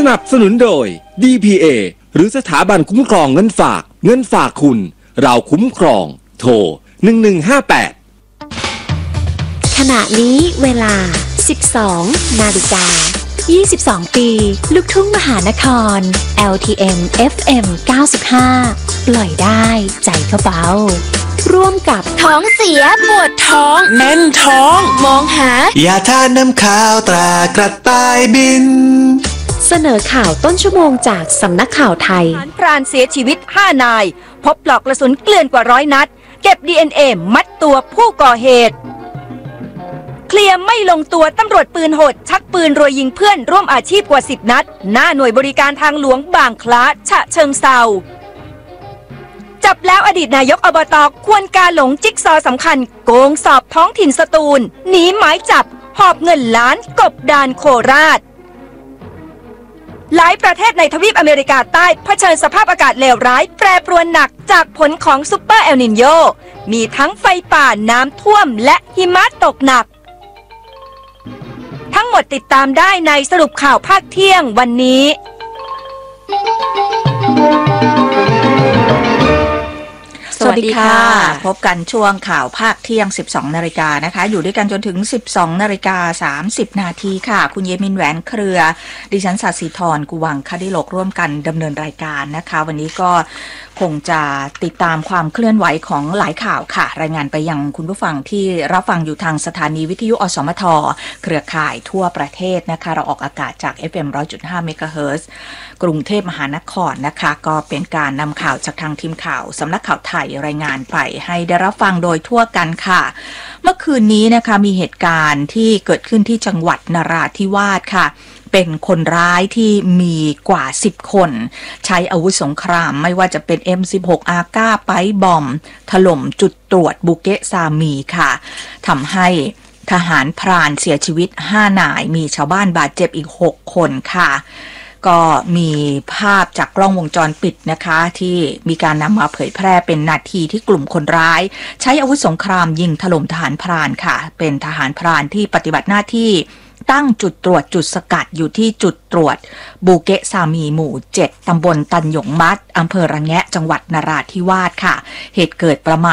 นับสนุนโดย DPA หรือสถาบันคุ้มครองเงินฝากคุณเราคุ้มครองโทร1158 ขณะนี้เวลา 12 นาฬิกา 22 ปีลูกทุ่งมหานคร LTM FM 95 ปล่อยได้ใจก็เบาร่วมกับท้องเสียปวดท้องแน่นท้องมองหายาทาน้ำข้าวตรากระต่ายบินเสนอข่าวต้นชั่วโมงจากสำนักข่าวไทยพรานเสียชีวิต5นายพบปลอกกระสุนเกลื่อนกว่า100 นัดเก็บ DNA มัดตัวผู้ก่อเหตุเคลียร์ไม่ลงตัวตำรวจปืนโหดชักปืนรัวยิงเพื่อนร่วมอาชีพกว่า10 นัดหน้าหน่วยบริการทางหลวงบางคล้าฉะเชิงเทราจับแล้วอดีตนายกอบต.ควรกาหลงจิ๊กซอสำคัญโกงสอบท้องถิ่นสตูลหนีหมายจับหอบเงินล้านกบดานโคราชหลายประเทศในทวีปอเมริกาใต้เผชิญสภาพอากาศเลวร้ายแปรปรวนหนักจากผลของซุปเปอร์เอลนินโยมีทั้งไฟป่าน้ำท่วมและหิมะตกหนักทั้งหมดติดตามได้ในสรุปข่าวภาคเที่ยงวันนี้สวัสดีค่ะพบกันช่วงข่าวภาคเที่ยง 12 นาฬิกานะคะอยู่ด้วยกันจนถึง 12 นาฬิกา 30 นาทีค่ะคุณเยมินแหวนเครือดิฉันศศิธรกุวังคดิโลกร่วมกันดำเนินรายการนะคะวันนี้ก็คงจะติดตามความเคลื่อนไหวของหลายข่าวค่ะรายงานไปยังคุณผู้ฟังที่รับฟังอยู่ทางสถานีวิทยุอสมทเครือข่ายทั่วประเทศนะคะเราออกอากาศจาก FM 100.5 เมกะเฮิรตซ์กรุงเทพมหานครนะคะก็เป็นการนำข่าวจากทางทีมข่าวสำนักข่าวไทยรายงานไปให้ได้รับฟังโดยทั่วกันค่ะเมื่อคืนนี้นะคะมีเหตุการณ์ที่เกิดขึ้นที่จังหวัดนราธิวาสค่ะเป็นคนร้ายที่มีกว่า10คนใช้อาวุธสงครามไม่ว่าจะเป็น M16 อาก้าไปบอมถล่มจุดตรวจบุเกะซามีค่ะทำให้ทหารพรานเสียชีวิต5นายมีชาวบ้านบาดเจ็บอีก6คนค่ะก็มีภาพจากกล้องวงจรปิดนะคะที่มีการนำมาเผยแพร่เป็นนาทีที่กลุ่มคนร้ายใช้อาวุธสงครามยิงถล่มทหารพรานค่ะเป็นทหารพรานที่ปฏิบัติหน้าที่ตั้งจุดตรวจจุดสกัดอยู่ที่จุดตรวจบูเกะซามีหมู่7ตำบลตันหยงมัดอำเภอระแงะจังหวัดนราธิวาสค่ะเหตุเกิดประมาณ